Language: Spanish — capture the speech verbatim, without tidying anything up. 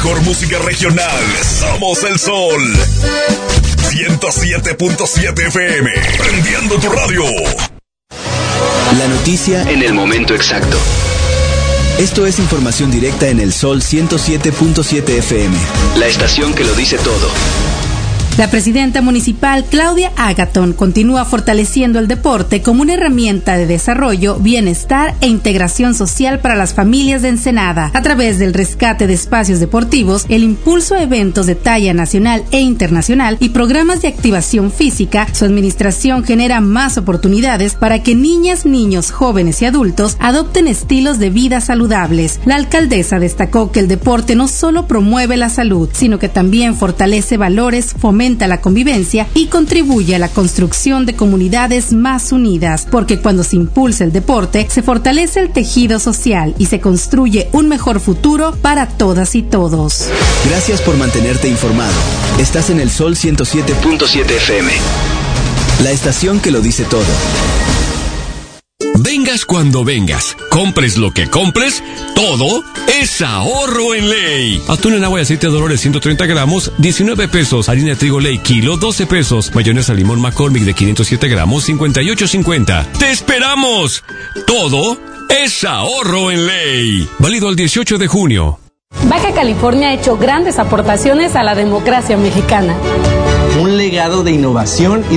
mejor música regional. Somos El Sol. ciento siete punto siete F M. Prendiendo tu radio. La noticia en el momento exacto. Esto es información directa en El Sol ciento siete punto siete F M. La estación que lo dice todo. La presidenta municipal Claudia Agathon continúa fortaleciendo el deporte como una herramienta de desarrollo, bienestar e integración social para las familias de Ensenada. A través del rescate de espacios deportivos, el impulso a eventos de talla nacional e internacional y programas de activación física, su administración genera más oportunidades para que niñas, niños, jóvenes y adultos adopten estilos de vida saludables. La alcaldesa destacó que el deporte no solo promueve la salud, sino que también fortalece valores, fomenta la convivencia y contribuye a la construcción de comunidades más unidas, porque cuando se impulsa el deporte, se fortalece el tejido social y se construye un mejor futuro para todas y todos. Gracias por mantenerte informado. Estás en El Sol ciento siete punto siete F M. La estación que lo dice todo. Vengas cuando vengas, compres lo que compres, todo es ahorro en Ley. Atún en agua y aceite de Dolores ciento treinta gramos, diecinueve pesos. Harina de trigo Ley kilo, doce pesos. Mayonesa limón McCormick de quinientos siete gramos, cincuenta y ocho cincuenta. ¡Te esperamos! Todo es ahorro en Ley. Válido el dieciocho de junio. Baja California ha hecho grandes aportaciones a la democracia mexicana. Un legado de innovación y